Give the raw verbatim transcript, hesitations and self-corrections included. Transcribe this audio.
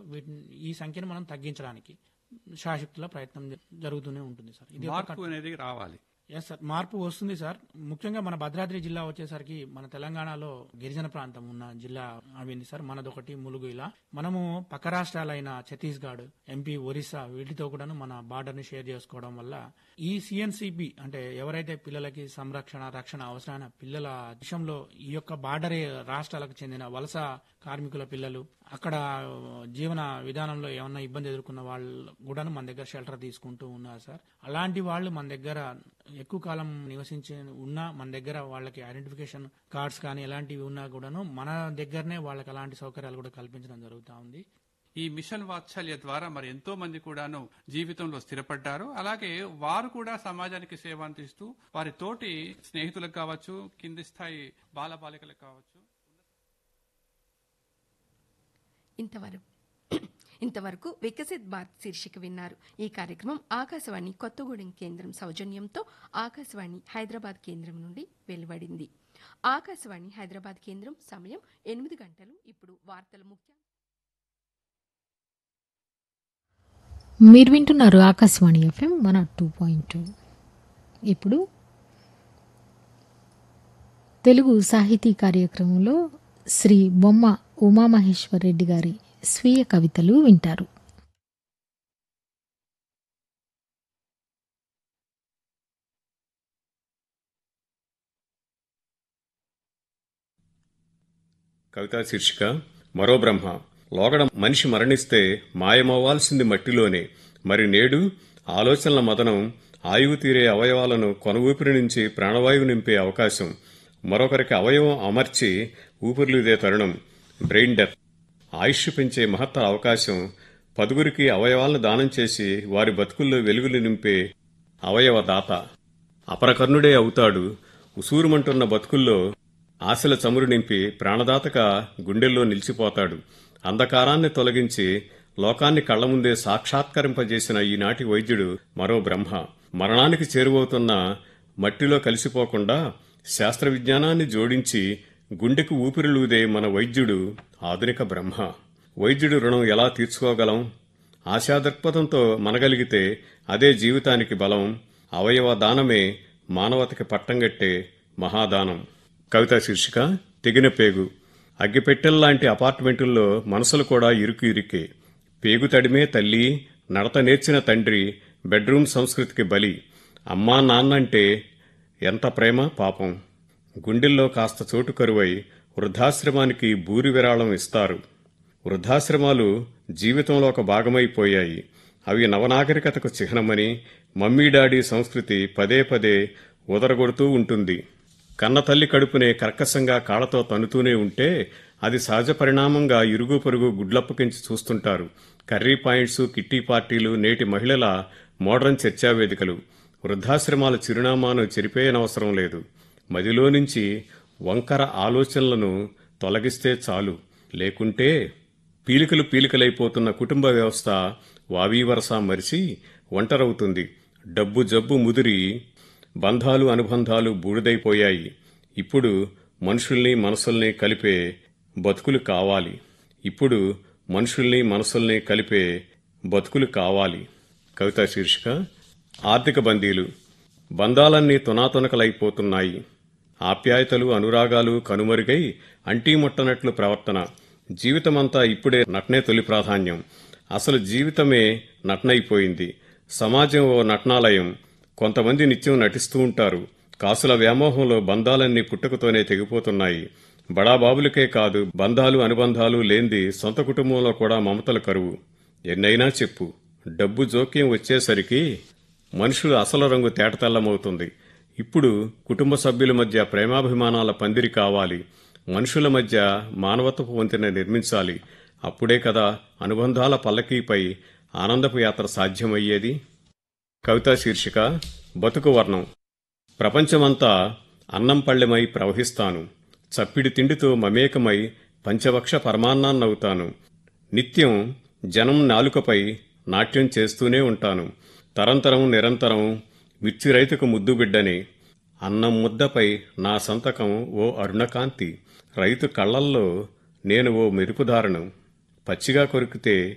వీటిని ఈ సంఖ్యను మనం తగ్గించడానికి శాశక్తుల ప్రయత్నం జ- జరుగుతూనే ఉంటుంది సార్. ఇది ఒక మార్పు అనేది రావాలి. ఎస్ సార్, మార్పు వస్తుంది సార్. ముఖ్యంగా మన భద్రాద్రి జిల్లా వచ్చేసరికి మన తెలంగాణలో గిరిజన ప్రాంతం ఉన్న జిల్లా అయింది సార్. మనదొకటి ములుగు. ఇలా మనము పక్క రాష్ట్రాలైన ఛత్తీస్గఢ్, ఎంపీ, ఒరిస్సా వీటితో కూడాను మన బార్డర్ ని షేర్ చేసుకోవడం వల్ల ఈ సిఎన్సిబి అంటే ఎవరైతే పిల్లలకి సంరక్షణ రక్షణ అవసరమైన పిల్లల విషయంలో ఈ యొక్క బార్డర్ రాష్ట్రాలకు చెందిన వలస కార్మికుల పిల్లలు అక్కడ జీవన విధానంలో ఏమన్నా ఇబ్బంది ఎదుర్కొన్న వాళ్ళు కూడాను మన దగ్గర షెల్టర్ తీసుకుంటూ ఉన్నారు సార్. అలాంటి వాళ్ళు మన దగ్గర ఎక్కువ కాలం నివసించి ఉన్నా మన దగ్గర వాళ్ళకి ఐడెంటిఫికేషన్ కార్డ్స్ కానీ ఎలాంటివి ఉన్నా కూడాను మన దగ్గరనే వాళ్ళకి అలాంటి సౌకర్యాలు కూడా కల్పించడం జరుగుతూ ఉంది. ఈ మిషన్ వాత్సల్య ద్వారా మరి ఎంతో మంది కూడాను జీవితంలో స్థిరపడ్డారు. అలాగే వారు కూడా సమాజానికి సేవ అందిస్తూ వారి తోటి స్నేహితులకు కావచ్చు, కింది స్థాయి బాలబాలికలకు కావచ్చు. ఇంతవరకు ఇంతవరకు వికసిత్ భారత్ శీర్షిక విన్నారు. ఈ కార్యక్రమం ఆకాశవాణి కొత్తగూడెం కేంద్రం సౌజన్యంతో ఆకాశవాణి హైదరాబాద్ కేంద్రం నుండి వెలువడింది. ఆకాశవాణి హైదరాబాద్ కేంద్రం సమయం ఎనిమిది గంటలు. ఇప్పుడు వార్తల ముఖ్య మీరు వింటున్నారు Akashvani FM one two point two. ఇప్పుడు తెలుగు సాహితీ కార్యక్రమంలో శ్రీ బొమ్మ ఉమామహేశ్వర్ రెడ్డి గారి స్వీయ కవితలు వింటారు. కవితా శీర్షిక మరో బ్రహ్మ. లోగడ మనిషి మరణిస్తే మాయమవ్వాల్సింది మట్టిలోనే. మరి నేడు ఆలోచనల మదనం ఆయువు తీరే అవయవాలను కొన ఊపిరి నుంచి ప్రాణవాయువు నింపే అవకాశం. మరొకరికి అవయవం అమర్చి ఊపిరిలుదే తరుణం బ్రెయిన్ డెత్. ఆయుష్ పెంచే మహత్తర అవకాశం. పదుగురికి అవయవాలను దానం చేసి వారి బతుకుల్లో వెలుగులు నింపే అవయవ దాత. అపరకర్ణుడే అవుతాడు. ఉసూరుమంటున్న బతుకుల్లో ఆశల చమురు నింపి ప్రాణదాతగా గుండెల్లో నిలిచిపోతాడు. అంధకారాన్ని తొలగించి లోకాన్ని కళ్ల ముందే సాక్షాత్కరింపజేసిన ఈనాటి వైద్యుడు మరో బ్రహ్మ. మరణానికి చేరువవుతున్న మట్టిలో కలిసిపోకుండా శాస్త్ర విజ్ఞానాన్ని జోడించి గుండెకు ఊపిరిలూదే మన వైద్యుడు ఆధునిక బ్రహ్మ. వైద్యుడు రుణం ఎలా తీర్చుకోగలం? ఆశాదృక్పథంతో మనగలిగితే అదే జీవితానికి బలం. అవయవ దానమే మానవతకి పట్టంగట్టే మహాదానం. కవితా శీర్షిక తెగిన పేగు. అగ్గిపెట్టెల్లాంటి అపార్ట్మెంటుల్లో మనసులు కూడా ఇరుకు ఇరుకే. పేగు తడిమే తల్లి, నడత నేర్చిన తండ్రి, బెడ్రూమ్ సంస్కృతికి బలి. అమ్మా నాన్నంటే ఎంత ప్రేమ పాపం. గుండెల్లో కాస్త చోటు కరువై వృద్ధాశ్రమానికి భూరి విరాళం ఇస్తారు. వృద్ధాశ్రమాలు జీవితంలో ఒక భాగమైపోయాయి. అవి నవనాగరికతకు చిహ్నమని మమ్మీ డాడీ సంస్కృతి పదే పదే ఉదరగొడుతూ ఉంటుంది. కన్నతల్లి కడుపునే కర్కశంగా కాళ్లతో తన్నుతూనే ఉంటే అది సహజ పరిణామంగా ఇరుగు పొరుగు గుడ్లప్పకించి చూస్తుంటారు. కర్రీ పాయింట్స్, కిట్టి పార్టీలు నేటి మహిళల మోడర్న్ చర్చావేదికలు. వృద్ధాశ్రమాల చిరునామాను చెరిపేయనవసరం లేదు. మదిలో నుంచి వంకర ఆలోచనలను తొలగిస్తే చాలు. లేకుంటే పీలికలు పీలికలైపోతున్న కుటుంబ వ్యవస్థ వావీవరస మరిచి ఒంటరవుతుంది. డబ్బు జబ్బు ముదిరి బంధాలు అనుబంధాలు బూడిదైపోయాయి. ఇప్పుడు మనుషుల్ని మనసుల్ని కలిపే బతుకులు కావాలి. ఇప్పుడు మనుషుల్ని మనసుల్ని కలిపే బతుకులు కావాలి. కవితా శీర్షిక ఆర్థిక బందీలు. బంధాలన్నీ తునాతునకలైపోతున్నాయి. ఆప్యాయతలు అనురాగాలు కనుమరుగై అంటీముట్టనట్లు ప్రవర్తన. జీవితమంతా ఇప్పుడే నటనే తొలి ప్రాధాన్యం. అసలు జీవితమే నటనైపోయింది. సమాజం ఓ నటనాలయం. కొంతమంది నిత్యం నటిస్తూ ఉంటారు. కాసుల వ్యామోహంలో బంధాలన్నీ పుట్టుకతోనే తెగిపోతున్నాయి. బడాబాబులకే కాదు, బంధాలు అనుబంధాలు లేంది సొంత కుటుంబంలో కూడా మమతల కరువు. ఎన్నైనా చెప్పు, డబ్బు జోక్యం వచ్చేసరికి మనుషుల అసలు రంగు తేటతెల్లమవుతుంది. ఇప్పుడు కుటుంబ సభ్యుల మధ్య ప్రేమాభిమానాల పందిరి కావాలి. మనుషుల మధ్య మానవత్వపు వంతెన నిర్మించాలి. అప్పుడే కదా అనుబంధాల పల్లకీపై ఆనందపు యాత్ర సాధ్యమయ్యేది. కవితా శీర్షిక బతుకు వర్ణం. ప్రపంచమంతా అన్నం పళ్ళెమై ప్రవహిస్తాను. చప్పిడి తిండితో మమేకమై పంచవక్ష పరమాన్నాన్నవుతాను. నిత్యం జనం నాలుకపై నాట్యం చేస్తూనే ఉంటాను. తరంతరం నిరంతరం మిర్చి రైతుకు ముద్దు బిడ్డని. అన్నం ముద్దపై నా సంతకం ఓ అరుణకాంతి. రైతు కళ్లల్లో నేను ఓ మెరుపుదారణం. పచ్చిగా కొరికితే